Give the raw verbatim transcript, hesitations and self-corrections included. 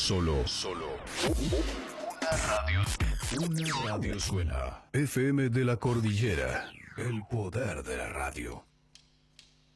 Solo, solo. Una radio. Una radio suena. F M de la Cordillera. El poder de la radio.